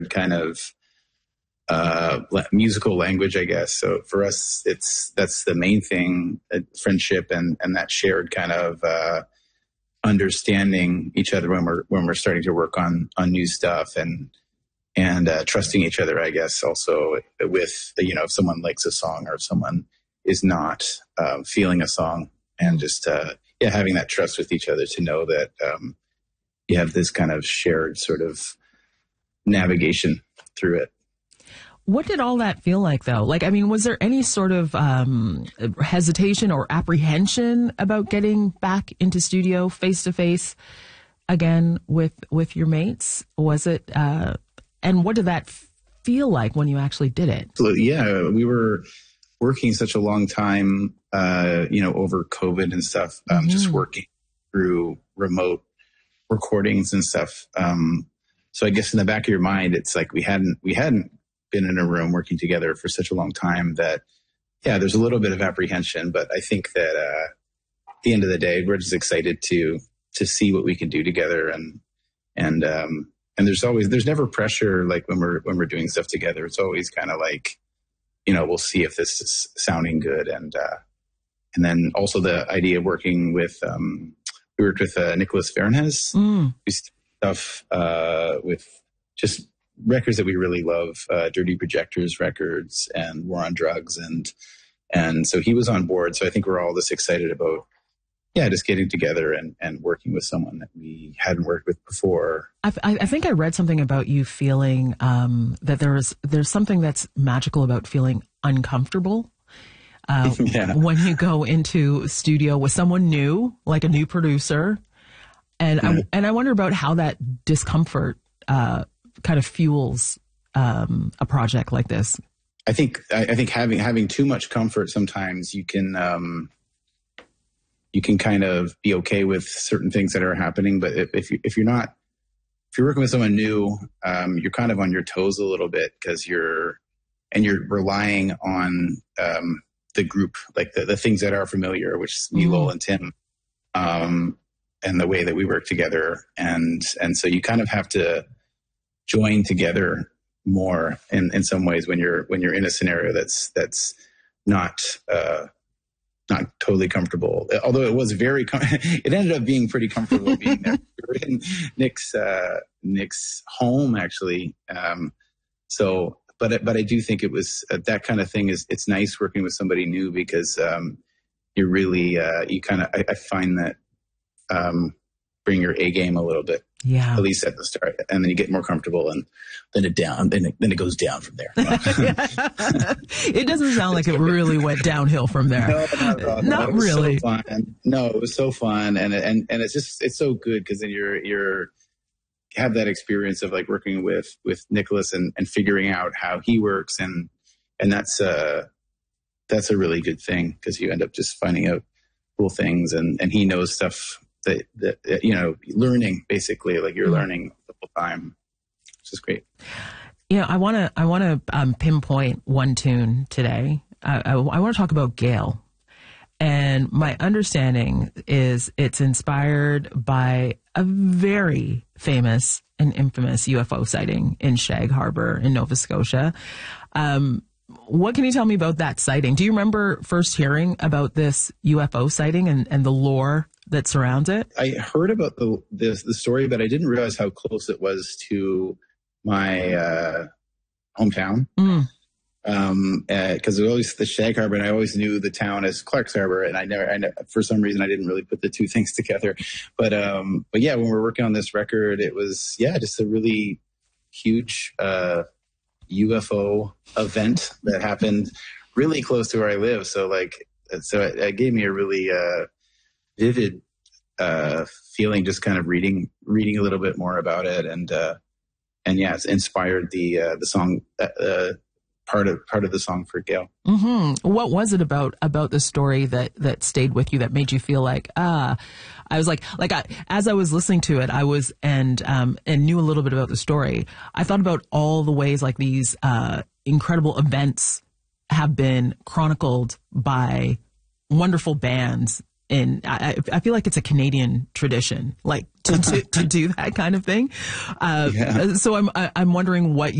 kind of musical language, I guess. So for us, that's the main thing, friendship and that shared kind of understanding each other when we're starting to work on new stuff and trusting each other, I guess. Also with, if someone likes a song or if someone is not feeling a song, and just having that trust with each other to know that you have this kind of shared sort of navigation through it. What did all that feel like, though? Like, I mean, was there any sort of hesitation or apprehension about getting back into studio face to face again with your mates? Was it, and what did that feel like when you actually did it? Absolutely. Yeah, we were working such a long time, over COVID and stuff, just working through remote recordings and stuff. So I guess in the back of your mind, it's like we hadn't been in a room working together for such a long time that, there's a little bit of apprehension, but I think that at the end of the day, we're just excited to see what we can do together, and there's never pressure like when we're doing stuff together. It's always kind of like, we'll see if this is sounding good, and then also the idea of working with we worked with Nicholas Fahrenhez, stuff with just records that we really love, Dirty Projectors records and War on Drugs. And so he was on board. So I think we're all just excited about, just getting together and working with someone that we hadn't worked with before. I think I read something about you feeling that there's something that's magical about feeling uncomfortable when you go into a studio with someone new, like a new producer. And I wonder about how that discomfort kind of fuels a project like this. I think having too much comfort, sometimes you can kind of be okay with certain things that are happening. But if you're working with someone new, you're kind of on your toes a little bit, because you're relying on the group, like the things that are familiar, which is me, Lowell, and Tim, and the way that we work together. And so you kind of have to join together more in some ways when you're in a scenario that's not totally comfortable. Although it was it ended up being pretty comfortable being there. We were in Nick's home, actually. But I do think it was that kind of thing it's nice working with somebody new, because you really I find that bring your A game a little bit. Yeah. At least at the start, and then you get more comfortable, and then it goes down from there. It doesn't sound like it really went downhill from there. No, not really. So fun. No, it was so fun, and it's so good, because then you're have that experience of like working with Nicholas and figuring out how he works, and that's a really good thing, because you end up just finding out cool things, and he knows stuff that learning, basically, like you're learning the whole time, which is great. I want to pinpoint one tune today. I want to talk about Gale. And my understanding is it's inspired by a very famous and infamous UFO sighting in Shag Harbor in Nova Scotia. What can you tell me about that sighting? Do you remember first hearing about this UFO sighting and the lore that surrounds it? I heard about the story, but I didn't realize how close it was to my hometown. Because it was always the Shag Harbor, and I always knew the town as Clark's Harbor, and I never, for some reason, I didn't really put the two things together. But yeah, when we were working on this record, it was just a really huge UFO event that happened really close to where I live. So it gave me a really vivid feeling, just kind of reading a little bit more about it, and it's inspired the song. Part of the song for Gale. Mm-hmm. What was it about the story that stayed with you, that made you feel like, I was as I was listening to it, I was, and knew a little bit about the story. I thought about all the ways like these incredible events have been chronicled by wonderful bands I feel like it's a Canadian tradition, like to do that kind of thing. So I'm wondering what